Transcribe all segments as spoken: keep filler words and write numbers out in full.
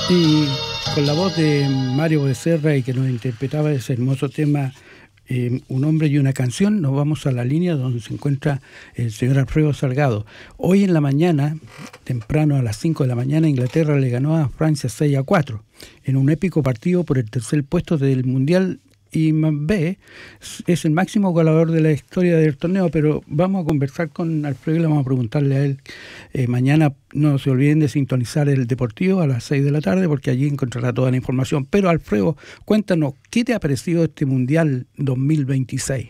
Y con la voz de Mario Becerra y que nos interpretaba ese hermoso tema, eh, Un hombre y una canción, nos vamos a la línea donde se encuentra el señor Alfredo Salgado. Hoy en la mañana, temprano a las cinco de la mañana, Inglaterra le ganó a Francia seis a cuatro en un épico partido por el tercer puesto del Mundial. Y Mbappé es el máximo goleador de la historia del torneo, pero vamos a conversar con Alfredo y le vamos a preguntarle a él. Eh, mañana no se olviden de sintonizar el Deportivo a las seis de la tarde, porque allí encontrará toda la información. Pero Alfredo, cuéntanos, ¿qué te ha parecido este Mundial dos mil veintiséis?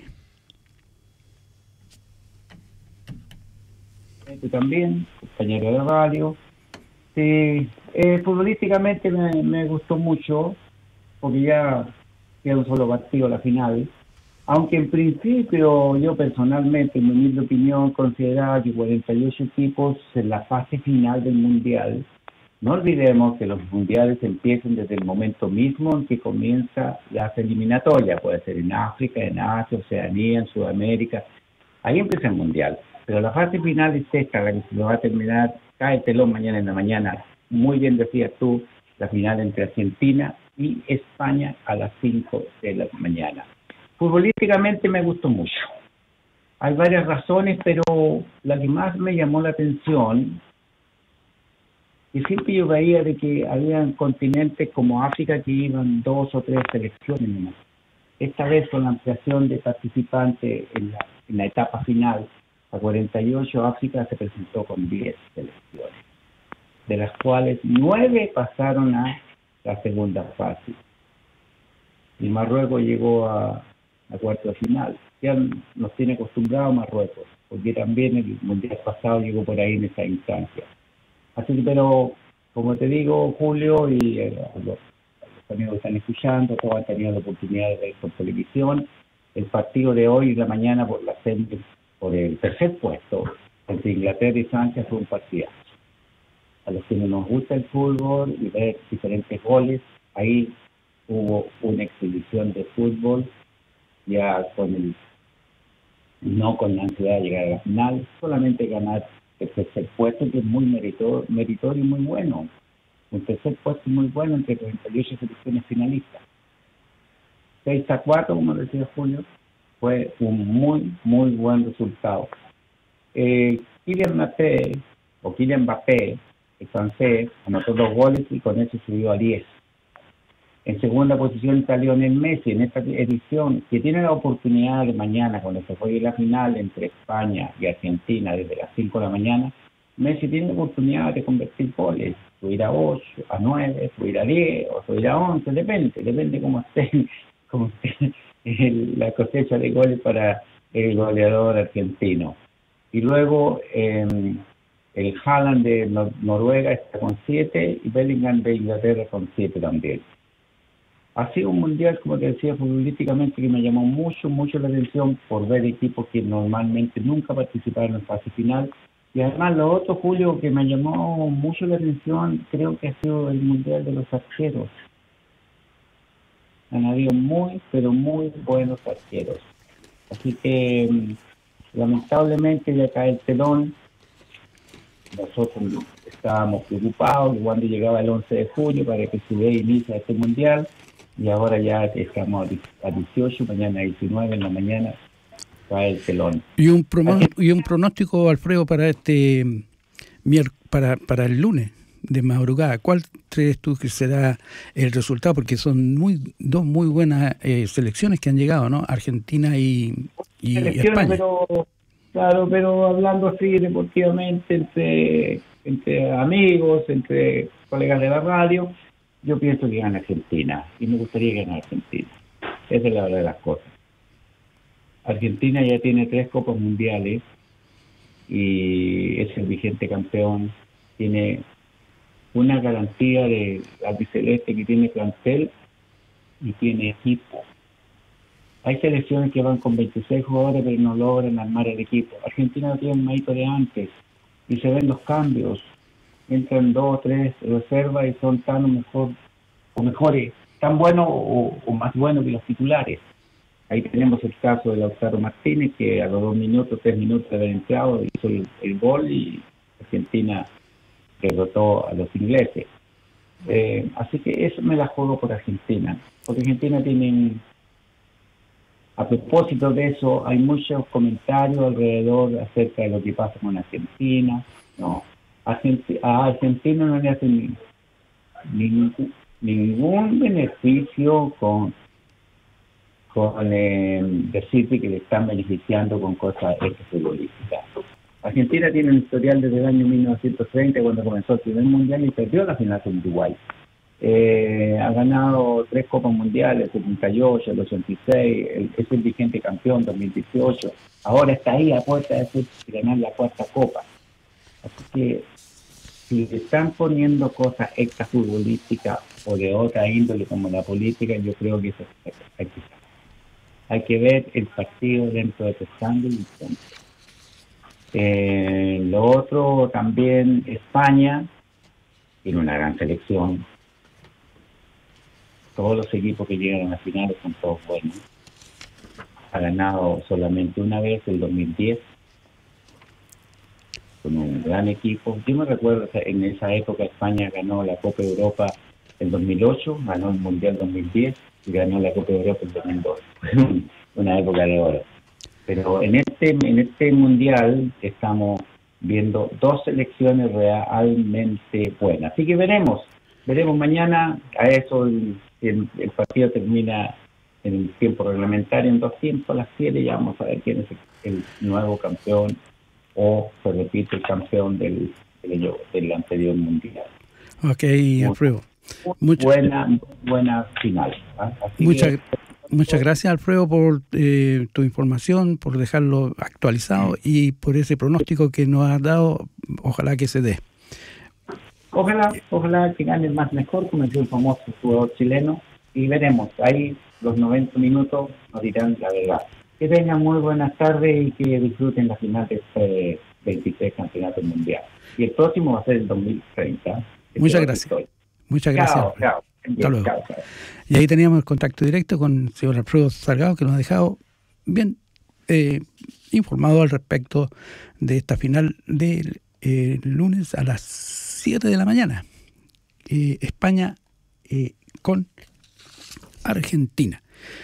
Tú también, compañero de radio. Sí, eh, futbolísticamente me, me gustó mucho, porque ya queda un solo partido a la final, aunque en principio yo personalmente, en mi humilde opinión, consideraba que cuarenta y ocho equipos en la fase final del Mundial. No olvidemos que los mundiales empiezan desde el momento mismo en que comienza las eliminatorias, puede ser en África, en Asia, Oceanía, en Sudamérica, ahí empieza el Mundial, pero la fase final es esta, la que se va a terminar, cae el telón mañana en la mañana, muy bien decías tú, la final entre Argentina y España a las cinco de la mañana. Futbolísticamente me gustó mucho. Hay varias razones, pero la que más me llamó la atención, y siempre yo veía de que había continentes como África que iban dos o tres selecciones nomás. Esta vez con la ampliación de participantes en la, en la etapa final a cuarenta y ocho, África se presentó con diez selecciones, de las cuales nueve pasaron a la segunda fase. Y Marruecos llegó a, a cuarto de final. Ya nos tiene acostumbrado Marruecos, porque también el mundial pasado llegó por ahí en esa instancia. Así que, pero, como te digo, Julio, y eh, los, los amigos que están escuchando, todos han tenido la oportunidad de ver por televisión, el partido de hoy y la mañana por la semis, por el tercer puesto, entre Inglaterra y Francia, fue un partido. A los que no nos gusta el fútbol y ver diferentes goles, ahí hubo una exhibición de fútbol, ya con el, no con la ansiedad de llegar a la final, solamente ganar el tercer puesto, que es muy meritorio, meritorio y muy bueno. Un tercer puesto muy bueno entre cuarenta y ocho selecciones finalistas. seis a cuatro, como decía Julio, fue un muy, muy buen resultado. Eh, Kylian Mbappé, o Kylian Mbappé, el francés, anotó dos goles y con eso subió a diez. En segunda posición está Lionel Messi en esta edición, que tiene la oportunidad de mañana, cuando se juegue la final entre España y Argentina desde las cinco de la mañana. Messi tiene la oportunidad de convertir goles, subir a ocho, a nueve, subir a diez o subir a once, depende, depende cómo esté, cómo esté el, la cosecha de goles para el goleador argentino. Y luego eh, el Haaland de Nor Noruega está con siete y Bellingham de Inglaterra con siete también. Ha sido un mundial, como te decía, futbolísticamente que me llamó mucho, mucho la atención por ver equipos que normalmente nunca participaron en fase final. Y además lo otro, Julio, que me llamó mucho la atención, creo que ha sido el mundial de los arqueros. Han habido muy, pero muy buenos arqueros. Así que, lamentablemente, ya cae el telón. Nosotros estábamos preocupados de cuando llegaba el once de junio para que se dé inicio a este mundial. Y ahora ya estamos a dieciocho, mañana a diecinueve en la mañana cae el telón. Y un, y un pronóstico, Alfredo, para este para, para el lunes de madrugada. ¿Cuál crees tú que será el resultado? Porque son muy dos muy buenas eh, selecciones que han llegado, ¿no? Argentina y, y, y España. Pero, claro, pero hablando así deportivamente entre, entre amigos, entre colegas de la radio, yo pienso que gana Argentina y me gustaría ganar Argentina. Esa es la verdad de las cosas. Argentina ya tiene tres copas mundiales y es el vigente campeón. Tiene una garantía de albiceleste que tiene plantel y tiene equipo. Hay selecciones que van con veintiséis jugadores pero no logran armar el equipo. Argentina tiene un maíto de antes y se ven los cambios. Entran dos o tres reservas y son tan o mejor o mejores, tan buenos o, o más buenos que los titulares. Ahí tenemos el caso de Lautaro Martínez, que a los dos minutos, tres minutos de haber entrado hizo el, el gol y Argentina derrotó a los ingleses. Eh, así que eso me la juego por Argentina, porque Argentina tiene, a propósito de eso, hay muchos comentarios alrededor acerca de lo que pasa con Argentina. No, Argenti- a Argentina no le hace ni, ningún, ningún beneficio con, con eh, decirte que le están beneficiando con cosas extrafutbolísticas. Argentina tiene un historial desde el año mil novecientos treinta, cuando comenzó el primer mundial y perdió la final con Uruguay. Eh, ha ganado tres Copas Mundiales, el setenta y ocho, el ochenta y seis, el, es el vigente campeón dos mil dieciocho. Ahora está ahí a puerta de ganar la cuarta Copa. Así que si le están poniendo cosas extrafutbolísticas o de otra índole como la política, yo creo que eso hay que, hay que ver el partido dentro de pescando y punto. Eh, lo otro también, España tiene una gran selección. Todos los equipos que llegan a las finales son todos buenos. Ha ganado solamente una vez, el dos mil diez, con un gran equipo. Yo me recuerdo que en esa época España ganó la Copa de Europa en dos mil ocho, ganó el Mundial dos mil diez y ganó la Copa de Europa en dos mil dos. Una época de oro. Pero en este en este mundial estamos viendo dos selecciones realmente buenas. Así que veremos, veremos mañana. A eso el, el, el partido termina en el tiempo reglamentario, en dos tiempos, a las siete, ya vamos a ver quién es el, el nuevo campeón o se repite el campeón del, del, del anterior mundial. Ok, Alfredo. Muchas, buena, buena final. Así muchas que, Muchas gracias, Alfredo, por eh, tu información, por dejarlo actualizado y por ese pronóstico que nos has dado. Ojalá que se dé. Ojalá, ojalá que gane el más mejor, como decía el famoso jugador chileno, y veremos. Ahí los noventa minutos nos dirán la verdad. Que tengan muy buenas tardes y que disfruten la final de este veintitrés Campeonato Mundial. Y el próximo va a ser el dos mil treinta. Muchas gracias. Muchas gracias. Chao, chao. Hasta luego. Chao, chao. Y ahí teníamos el contacto directo con el señor Alfredo Salgado, que nos ha dejado bien eh, informado al respecto de esta final del eh, lunes a las siete de la mañana. Eh, España eh, con Argentina.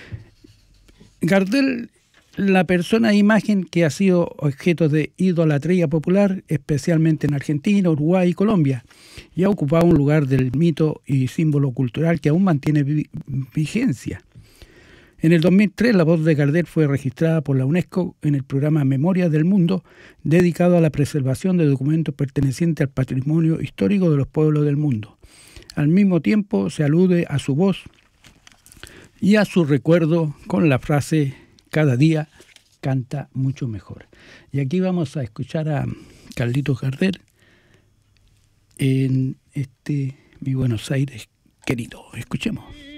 Gardel, la persona e imagen que ha sido objeto de idolatría popular, especialmente en Argentina, Uruguay y Colombia, y ha ocupado un lugar del mito y símbolo cultural que aún mantiene vi- vigencia. En el dos mil tres, la voz de Gardel fue registrada por la UNESCO en el programa Memoria del Mundo, dedicado a la preservación de documentos pertenecientes al patrimonio histórico de los pueblos del mundo. Al mismo tiempo, se alude a su voz y a su recuerdo con la frase "cada día canta mucho mejor". Y aquí vamos a escuchar a Carlitos Gardel en este Mi Buenos Aires querido. Escuchemos.